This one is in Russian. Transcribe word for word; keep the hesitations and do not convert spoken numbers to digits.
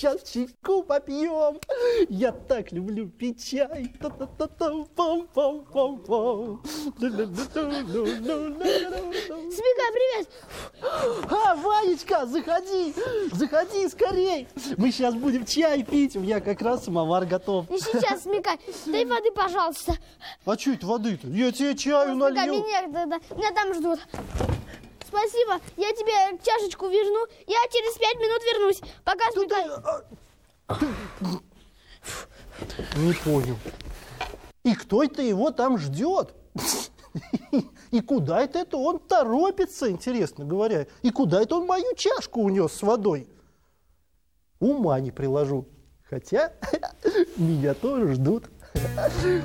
сейчас чайку попьем. Я так люблю пить чай. Смекай, привет! А, Ванечка, заходи, заходи скорей. Мы сейчас будем чай пить, у меня как раз самовар готов. Не сейчас, Смекай, дай воды, пожалуйста. А что это воды-то? Я тебе чаю Смекай, налил. меня, да, да, меня там ждут. Спасибо, я тебе чашечку верну, я через пять минут вернусь. Пока, Смекай. Не понял. И кто это его там ждет? И куда это, это он торопится, интересно говоря? И куда это он мою чашку унес с водой? Ума не приложу. Хотя меня тоже ждут.